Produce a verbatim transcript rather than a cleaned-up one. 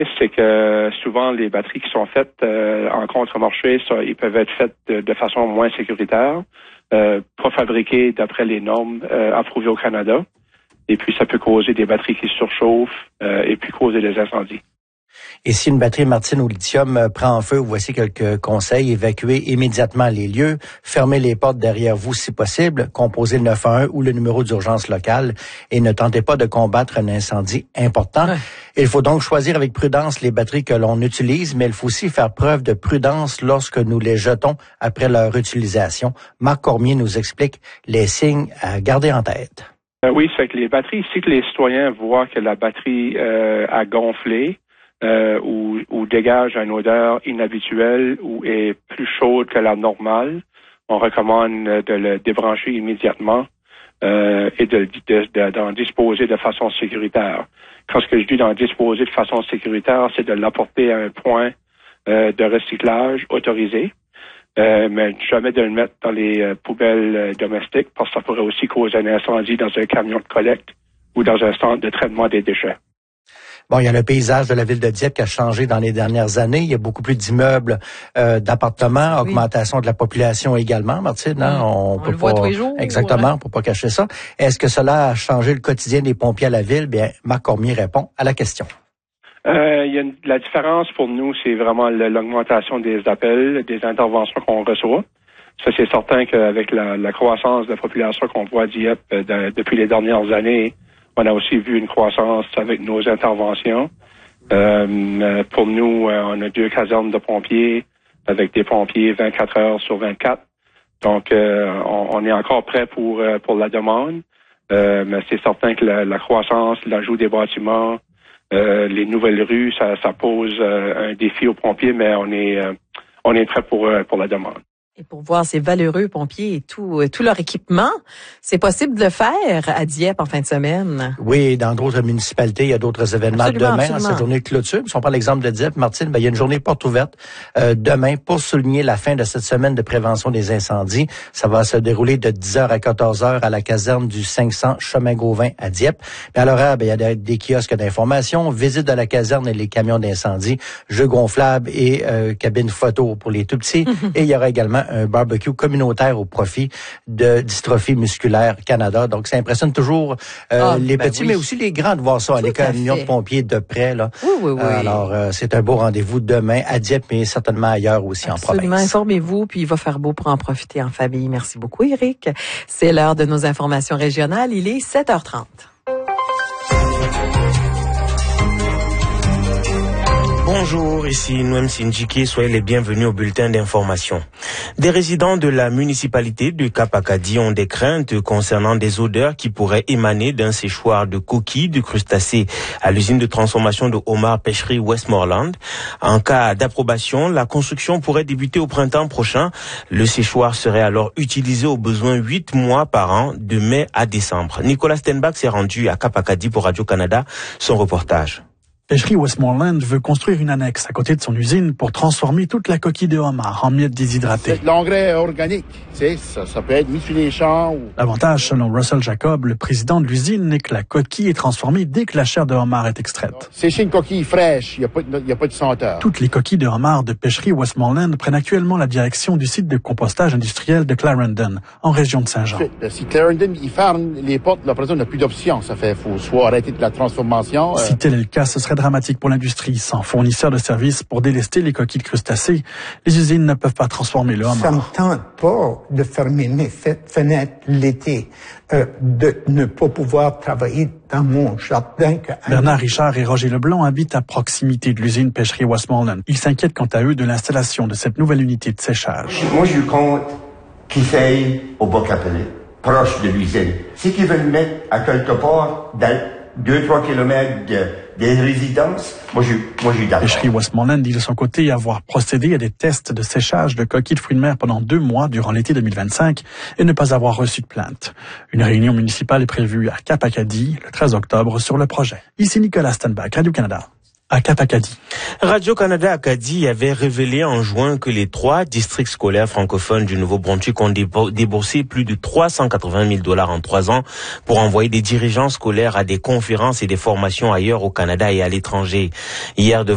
C'est que souvent les batteries qui sont faites euh, en contre-marché, ça, ils peuvent être faites de, de façon moins sécuritaire, euh, pas fabriquées d'après les normes euh, approuvées au Canada. Et puis ça peut causer des batteries qui surchauffent euh, et puis causer des incendies. Et si une batterie Martin au lithium prend en feu, voici quelques conseils. Évacuez immédiatement les lieux, fermez les portes derrière vous si possible, composez le neuf un un ou le numéro d'urgence locale et ne tentez pas de combattre un incendie important. Ouais. Il faut donc choisir avec prudence les batteries que l'on utilise, mais il faut aussi faire preuve de prudence lorsque nous les jetons après leur utilisation. Marc Cormier nous explique les signes à garder en tête. Euh, oui, c'est que les batteries, si les citoyens voient que la batterie euh, a gonflé, Euh, ou, ou dégage une odeur inhabituelle ou est plus chaude que la normale, on recommande de le débrancher immédiatement euh, et de, de, de, d'en disposer de façon sécuritaire. Quand ce que je dis d'en disposer de façon sécuritaire, c'est de l'apporter à un point euh, de recyclage autorisé, euh, mais jamais de le mettre dans les euh, poubelles euh, domestiques parce que ça pourrait aussi causer un incendie dans un camion de collecte ou dans un centre de traitement des déchets. Bon, il y a le paysage de la ville de Dieppe qui a changé dans les dernières années. Il y a beaucoup plus d'immeubles, euh, d'appartements, oui. Augmentation de la population également, Martine. Hein? On, on peut le voit tous les jours. Exactement, pour pas cacher ça. Est-ce que cela a changé le quotidien des pompiers à la ville? Bien, Marc Cormier répond à la question. Euh, il y a une, la différence pour nous, c'est vraiment l'augmentation des appels, des interventions qu'on reçoit. Ça, c'est certain qu'avec la, la croissance de la population qu'on voit à Dieppe euh, de, depuis les dernières années, on a aussi vu une croissance avec nos interventions. Euh, pour nous, euh, on a deux casernes de pompiers avec des pompiers vingt-quatre heures sur vingt-quatre. Donc, euh, on, on est encore prêt pour euh, pour la demande. Euh, mais c'est certain que la, la croissance, l'ajout des bâtiments, euh, les nouvelles rues, ça, ça pose euh, un défi aux pompiers, mais on est euh, on est prêt pour euh, pour la demande. Et pour voir ces valeureux pompiers et tout, tout leur équipement, c'est possible de le faire à Dieppe en fin de semaine. Oui, dans d'autres municipalités, il y a d'autres événements absolument, demain, absolument. en cette journée de clôture. Si on prend l'exemple de Dieppe, Martine, ben, il y a une journée porte ouverte euh, demain pour souligner la fin de cette semaine de prévention des incendies. Ça va se dérouler de dix heures à quatorze heures à la caserne du cinq cents Chemin Gauvin à Dieppe. Mais à l'horaire, ben, il y a des, des kiosques d'information, visite de la caserne et les camions d'incendie, jeux gonflables et euh, cabines photo pour les tout petits. Et il y aura également un barbecue communautaire au profit de Dystrophie musculaire Canada. Donc, ça impressionne toujours euh, oh, les ben petits, oui. mais aussi les grands de voir ça, les camions de pompiers de près. Là. Oui, oui, oui. Alors, euh, c'est un beau rendez-vous demain à Dieppe, mais certainement ailleurs aussi absolument. en province. Informez-vous, puis il va faire beau pour en profiter en famille. Merci beaucoup, Éric. C'est l'heure de nos informations régionales. Il est sept heures trente. Bonjour, ici Noem Sindjiki, soyez les bienvenus au bulletin d'information. Des résidents de la municipalité de Cap-Acadie ont des craintes concernant des odeurs qui pourraient émaner d'un séchoir de coquilles de crustacés à l'usine de transformation de homard pêcherie Westmoreland. En cas d'approbation, la construction pourrait débuter au printemps prochain. Le séchoir serait alors utilisé au besoin huit mois par an, de mai à décembre. Nicolas Stenbach s'est rendu à Cap-Acadie pour Radio-Canada. Son reportage. Pêcherie Westmoreland veut construire une annexe à côté de son usine pour transformer toute la coquille de homard en miettes déshydratées. C'est de l'engrais organique, tu sais, ça, ça peut être mis sur les champs. Ou... L'avantage, selon Russell Jacob, le président de l'usine, est que la coquille est transformée dès que la chair de homard est extraite. Sécher une coquille fraîche, il n'y a pas de, y a pas de senteur. Toutes les coquilles de homard de Pêcherie Westmoreland prennent actuellement la direction du site de compostage industriel de Clarendon, en région de Saint-Jean. Si Clarendon, il ferme les portes, la personne n'a plus d'option. Ça fait, faut soit arrêter de la transformation. Si tel est le cas, ce serait dramatique pour l'industrie. Sans fournisseur de services pour délester les coquilles de crustacés, les usines ne peuvent pas transformer le homard. Ça me tente pas de fermer mes fenêtres l'été, euh, de ne pas pouvoir travailler dans mon jardin. Que... Bernard Richard et Roger Leblanc habitent à proximité de l'usine Pêcherie Westmoreland. Ils s'inquiètent quant à eux de l'installation de cette nouvelle unité de séchage. Moi, je compte qu'ils aillent au Bas-Capelé, proche de l'usine. C'est qu'ils veulent mettre à quelque part dans deux trois kilomètres de, des résidences. Moi, je, moi, j'ai d'accord. Pêcherie Westmoreland dit de son côté avoir procédé à des tests de séchage de coquilles de fruits de mer pendant deux mois durant l'été deux mille vingt-cinq et ne pas avoir reçu de plainte. Une réunion municipale est prévue à Cap-Acadie le treize octobre sur le projet. Ici Nicolas Stenbach, Radio-Canada. À Cap-Acadie. Radio-Canada Acadie avait révélé en juin que les trois districts scolaires francophones du Nouveau-Brunswick ont déboursé plus de trois cent quatre-vingt mille dollars en trois ans pour envoyer des dirigeants scolaires à des conférences et des formations ailleurs au Canada et à l'étranger. Hier,